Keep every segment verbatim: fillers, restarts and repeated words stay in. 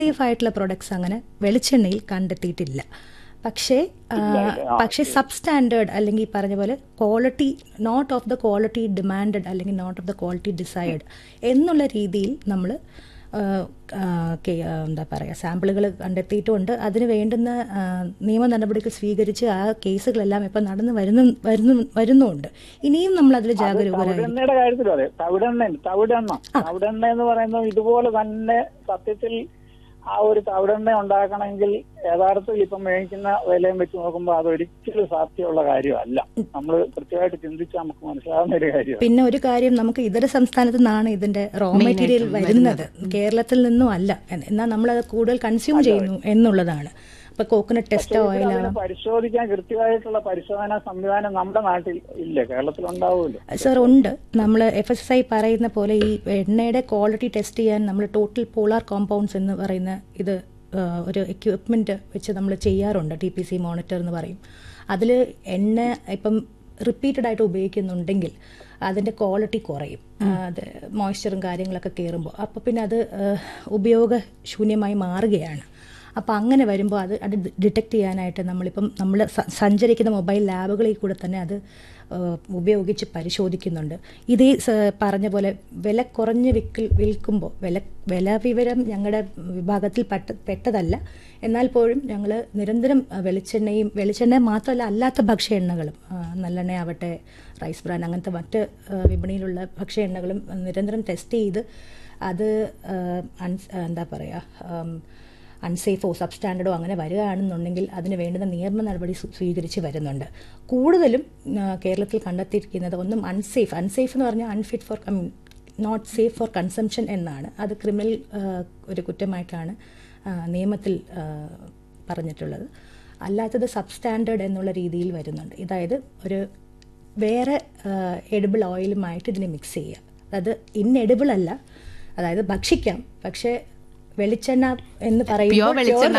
Safe ആയിട്ടുള്ള products അങ്ങനെ വെളിച്ചെണ്ണയിൽ കണ്ടെത്തിയിട്ടില്ല. പക്ഷേ പക്ഷേ സബ് സ്റ്റാൻഡേർഡ് അല്ലെങ്കിൽ ഈ പറഞ്ഞ പോലെ quality not of the quality demanded അല്ലെങ്കിൽ not of the quality decide എന്നുള്ള രീതിയിൽ നമ്മൾ എന്താ പറയുക സാമ്പിളുകൾ കണ്ടെത്തിയിട്ടുമുണ്ട്. അതിന് വേണ്ടുന്ന നിയമ നടപടികൾ സ്വീകരിച്ച് ആ കേസുകളെല്ലാം ഇപ്പം നടന്നു വരുന്നു വരുന്നു വരുന്നുമുണ്ട്. ഇനിയും നമ്മൾ അതിൽ ജാഗരൂകരായിരിക്കും. കാര്യത്തിലും അതെ, തവിടെണ്ണ തവിടെണ്ണ തവിടെണ്ണ എന്ന് പറയുന്നത് ഇതുപോലെ തന്നെ സത്യത്തിൽ ആ ഒരു തവിടെണ്ണ ഉണ്ടാക്കണമെങ്കിൽ യഥാർത്ഥത്തിൽ ഇപ്പം മേടിക്കുന്ന വിലയും വെച്ച് നോക്കുമ്പോൾ അതൊരിക്കലും സാധ്യമുള്ള കാര്യമല്ല. നമ്മൾ കൃത്യമായിട്ട് ചിന്തിച്ചാൽ നമുക്ക് മനസ്സിലാവുന്ന ഒരു കാര്യം. പിന്നെ ഒരു കാര്യം, നമുക്ക് ഇതര സംസ്ഥാനത്തു നിന്നാണ് ഇതിന്റെ റോ മെറ്റീരിയൽ വരുന്നത്, കേരളത്തിൽ നിന്നും അല്ല. എന്നാൽ നമ്മൾ അത് കൂടുതൽ കൺസ്യൂം ചെയ്യുന്നു എന്നുള്ളതാണ്. ഇപ്പൊ കോക്കനട്ട് ടെസ്റ്റ് ഓയിൽ പരിശോധിക്കാൻ കൃത്യമായിട്ടുള്ള പരിശോധനാ സംവിധാനം നമ്മുടെ നാട്ടിൽ ഇല്ല, കേരളത്തിൽ ഉണ്ടാവുമല്ലോ. സർ ഉണ്ട്. നമ്മൾ എഫ് എസ് എസ് ഐ പറയുന്ന പോലെ ഈ എണ്ണയുടെ ക്വാളിറ്റി ടെസ്റ്റ് ചെയ്യാൻ നമ്മൾ ടോട്ടൽ പോളാർ കോമ്പൗണ്ട്സ് എന്ന് പറയുന്ന ഇത് ഒരു എക്യുപ്മെന്റ് വെച്ച് നമ്മൾ ചെയ്യാറുണ്ട്. ടി പി സി മോണിറ്റർ എന്ന് പറയും. അതിൽ എണ്ണ ഇപ്പം റിപ്പീറ്റഡ് ആയിട്ട് ഉപയോഗിക്കുന്നുണ്ടെങ്കിൽ അതിൻ്റെ ക്വാളിറ്റി കുറയും, അത് മോയ്സ്ചറും കാര്യങ്ങളൊക്കെ കയറുമ്പോൾ. അപ്പോൾ പിന്നെ അത് ഉപയോഗശൂന്യമായി മാറുകയാണ്. അപ്പോൾ അങ്ങനെ വരുമ്പോൾ അത് അത് ഡിറ്റക്ട് ചെയ്യാനായിട്ട് നമ്മളിപ്പം നമ്മൾ സഞ്ചരിക്കുന്ന മൊബൈൽ ലാബുകളിൽ കൂടെ തന്നെ അത് ഉപയോഗിച്ച് പരിശോധിക്കുന്നുണ്ട്. ഇതേ പറഞ്ഞ പോലെ വില കുറഞ്ഞ് വിൽക്കൽ വിൽക്കുമ്പോൾ വില വില വിവരം ഞങ്ങളുടെ വിഭാഗത്തിൽ പെട്ട പെട്ടതല്ല എന്നാൽ പോലും ഞങ്ങൾ നിരന്തരം വെളിച്ചെണ്ണയും വെളിച്ചെണ്ണ മാത്രമല്ല അല്ലാത്ത ഭക്ഷ്യ എണ്ണകളും നല്ലെണ്ണ ആവട്ടെ, റൈസ് ബ്രാൻ, അങ്ങനത്തെ മറ്റ് വിപണിയിലുള്ള ഭക്ഷ്യ എണ്ണകളും നിരന്തരം ടെസ്റ്റ് ചെയ്ത് അത് എന്താ പറയുക അൺസേഫോ സബ് സ്റ്റാൻഡേർഡോ അങ്ങനെ വരികയാണെന്നുണ്ടെങ്കിൽ അതിന് വേണ്ടുന്ന നിയമ നടപടി സ്വീകരിച്ച് വരുന്നുണ്ട്. കൂടുതലും കേരളത്തിൽ കണ്ടെത്തിയിരിക്കുന്നത് ഒന്നും അൺസേഫ് അൺസേഫ് എന്ന് പറഞ്ഞാൽ unfit four not safe four consumption എന്നാണ്. അത് ക്രിമിനൽ ഒരു കുറ്റമായിട്ടാണ് നിയമത്തിൽ പറഞ്ഞിട്ടുള്ളത്. അല്ലാത്തത് സബ് സ്റ്റാൻഡേർഡ് എന്നുള്ള രീതിയിൽ വരുന്നുണ്ട്. അതായത് ഒരു വേറെ എഡിബിൾ ഓയിലുമായിട്ട് ഇതിനെ മിക്സ് ചെയ്യുക. അതായത് ഇൻഎഡിബിൾ അല്ല, അതായത് ഭക്ഷിക്കാം, പക്ഷേ വെളിച്ചെണ്ണ എന്ന് പറയുമ്പോൾ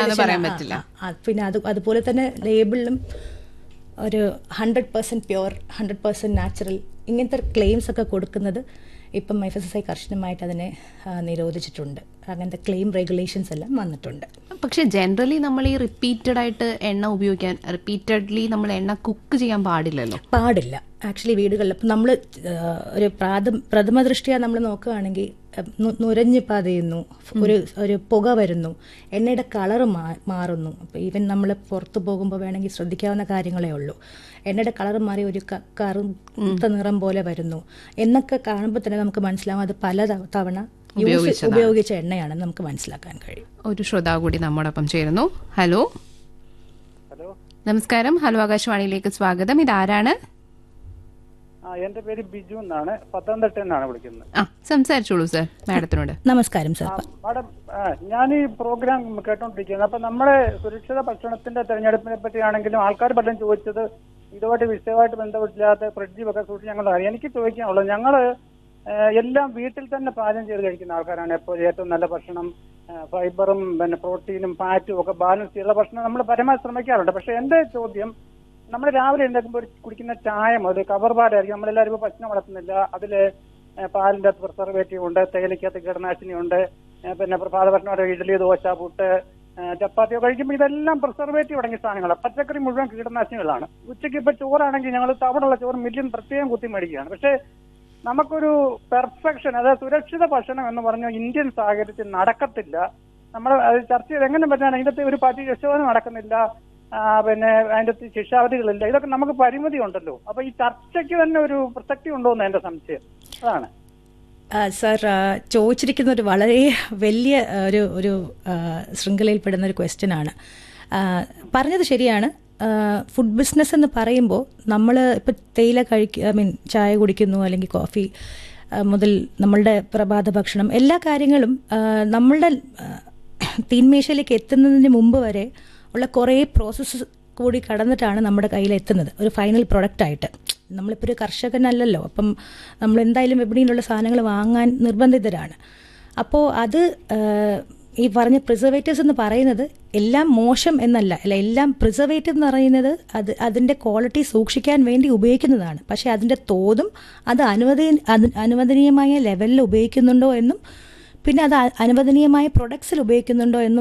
പിന്നെ അത് അതുപോലെ തന്നെ ലേബിളിലും ഒരു hundred percent pure, hundred percent natural ഇങ്ങനത്തെ ക്ലെയിംസ് ഒക്കെ കൊടുക്കുന്നത് ഇപ്പം എഫ് എസ് എസ് ഐ കർശനമായിട്ട് അതിനെ നിരോധിച്ചിട്ടുണ്ട്. അങ്ങനത്തെ ക്ലെയിം റെഗുലേഷൻസ് എല്ലാം വന്നിട്ടുണ്ട്. പക്ഷേ ജനറലി നമ്മൾ ഈ റിപ്പീറ്റഡ് ആയിട്ട് എണ്ണ ഉപയോഗിക്കാൻ, റിപ്പീറ്റഡ്ലി നമ്മൾ എണ്ണ കുക്ക് ചെയ്യാൻ പാടില്ലല്ലോ. പാടില്ല ആക്ച്വലി വീടുകളിൽ. ഇപ്പം നമ്മൾ ഒരു പ്രാഥമ പ്രഥമ ദൃഷ്ടിയ നമ്മൾ നോക്കുകയാണെങ്കിൽ നുരഞ്ഞ് പതയുന്നു, ഒരു ഒരു പുക വരുന്നു, എണ്ണയുടെ കളറ് മാറുന്നു. അപ്പോൾ ഈവൻ നമ്മൾ പുറത്തു പോകുമ്പോൾ വേണമെങ്കിൽ ശ്രദ്ധിക്കാവുന്ന കാര്യങ്ങളേ ഉള്ളൂ. എണ്ണയുടെ കളറ് മാറി ഒരു കറുത്ത നിറം പോലെ വരുന്നു എന്നൊക്കെ കാണുമ്പോൾ തന്നെ നമുക്ക് മനസ്സിലാവും അത് പല തവണ ഉപയോഗിച്ച എണ്ണയാണെന്ന് നമുക്ക് മനസ്സിലാക്കാൻ കഴിയും. ഒരു ശ്രോതാവ് കൂടി നമ്മോടൊപ്പം ചേരുന്നു. ഹലോ ഹലോ നമസ്കാരം. ഹലോ ആകാശവാണിയിലേക്ക് സ്വാഗതം. ഇതാരാണ്? എന്റെ പേര് ബിജു എന്നാണ്, പത്തനംതിട്ട നിന്നാണ് വിളിക്കുന്നത്. ആ സംസാരിച്ചോളൂ സർ, മാഡത്തിനോട്. നമസ്കാരം സർ. മാഡം, ഞാൻ ഈ പ്രോഗ്രാം കേട്ടോണ്ടിരിക്കുന്നത്. അപ്പൊ നമ്മുടെ സുരക്ഷിത ഭക്ഷണത്തിന്റെ തെരഞ്ഞെടുപ്പിനെ പറ്റിയാണെങ്കിലും ആൾക്കാർ പലരും ചോദിച്ചത് ഇതുമായിട്ട് വിഷയമായിട്ട് ബന്ധപ്പെട്ടില്ലാത്ത ഫ്രിഡ്ജ് ഒക്കെ സൂക്ഷിച്ച് ഞങ്ങൾ അറിയാം. എനിക്ക് ചോദിക്കാനുള്ളത്, ഞങ്ങള് എല്ലാം വീട്ടിൽ തന്നെ പാചകം ചെയ്ത് കഴിക്കുന്ന ആൾക്കാരാണ്. എപ്പോഴും ഏറ്റവും നല്ല ഭക്ഷണം, ഫൈബറും പിന്നെ പ്രോട്ടീനും ഫാറ്റും ഒക്കെ ബാലൻസ് ചെയ്ത ഭക്ഷണം നമ്മൾ പരമാവധി ശ്രമിക്കാറുണ്ട്. പക്ഷെ എന്റെ ചോദ്യം, നമ്മൾ രാവിലെ ഉണ്ടാക്കുമ്പോൾ കുടിക്കുന്ന ചായ മുതൽ കവർ പാലായിരിക്കും. നമ്മളെല്ലാവരും ഇപ്പോൾ ഭക്ഷണം വളർത്തുന്നില്ല, അതില് പാലിന്റെ പ്രിസർവേറ്റീവ് ഉണ്ട്, തേയിലക്കകത്ത് കീടനാശിനി ഉണ്ട്, പിന്നെ പ്രഭാത ഭക്ഷണം ഇഡ്ഡലി, ദോശ, പുട്ട്, ചപ്പാത്തിയോ കഴിക്കുമ്പോൾ ഇതെല്ലാം പ്രിസർവേറ്റീവ് അടങ്ങിയ സാധനങ്ങളാണ്. പച്ചക്കറി മുഴുവൻ കീടനാശിനികളാണ്. ഉച്ചയ്ക്ക് ഇപ്പൊ ചോറാണെങ്കിൽ ഞങ്ങൾ തവണുള്ള ചോറ് മില്യൻ പ്രത്യേകം കുത്തി മേടിക്കുകയാണ്. പക്ഷെ നമുക്കൊരു പെർഫെക്ഷൻ, അതായത് സുരക്ഷിത ഭക്ഷണം എന്ന് പറഞ്ഞ ഇന്ത്യൻ സാഹചര്യത്തിൽ നടക്കത്തില്ല. നമ്മൾ അത് ചർച്ച ചെയ്ത് എങ്ങനെ പറ്റാണ്, ഇതിന്റെ ഒരു പതി രക്ഷോധനം നടക്കുന്നില്ല, പിന്നെ അതിന്റെ ശിക്ഷാവധികളില്ല. ഇതൊക്കെ നമുക്ക് പരിമിതി ഉണ്ടല്ലോ. അപ്പൊ ഈ ചർച്ചയ്ക്ക് തന്നെ ഒരു പ്രസക്തി ഉണ്ടോ എന്ന് എന്റെ സംശയം അതാണ്. സർ ചോദിച്ചിരിക്കുന്ന ഒരു വളരെ വലിയ ഒരു ഒരു ശൃംഖലയിൽപ്പെടുന്ന ഒരു ക്വസ്റ്റ്യൻ ആണ്. പറഞ്ഞത് ശരിയാണ്. ഫുഡ് ബിസിനസ് എന്ന് പറയുമ്പോൾ നമ്മൾ ഇപ്പം തേയില കഴിക്കുക, ഐ മീൻ ചായ കുടിക്കുന്നു അല്ലെങ്കിൽ കോഫി മുതൽ നമ്മളുടെ പ്രഭാത ഭക്ഷണം എല്ലാ കാര്യങ്ങളും നമ്മളുടെ തീന്മേശയിലേക്ക് എത്തുന്നതിന് മുമ്പ് വരെ ഉള്ള കുറേ പ്രോസസ്സ് കൂടി കടന്നിട്ടാണ് നമ്മുടെ കയ്യിൽ എത്തുന്നത് ഒരു ഫൈനൽ പ്രൊഡക്റ്റായിട്ട്. നമ്മളിപ്പോൾ ഒരു കർഷകനല്ലല്ലോ, അപ്പം നമ്മൾ എന്തായാലും വിപണിയിലുള്ള സാധനങ്ങൾ വാങ്ങാൻ നിർബന്ധിതരാണ്. അപ്പോൾ അത് ഈ പറഞ്ഞ പ്രിസർവേറ്റീവ്സ് എന്ന് പറയുന്നത് എല്ലാം മോശം എന്നല്ല, അല്ല, എല്ലാം പ്രിസർവേറ്റീവ് എന്ന് പറയുന്നത് അത് അതിൻ്റെ ക്വാളിറ്റി സൂക്ഷിക്കാൻ വേണ്ടി ഉപയോഗിക്കുന്നതാണ്. പക്ഷേ അതിൻ്റെ തോതും അത് അനുവദ അനുവദനീയമായ ലെവലിൽ ഉപയോഗിക്കുന്നുണ്ടോ എന്നും പിന്നെ അത് അനുവദനീയമായ പ്രൊഡക്ട്സിൽ ഉപയോഗിക്കുന്നുണ്ടോ എന്ന്